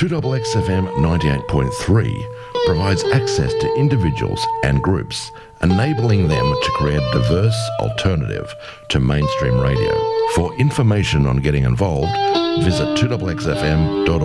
2XXFM 98.3 provides access to individuals and groups, enabling them to create a diverse alternative to mainstream radio. For information on getting involved, visit 2XXFM.org.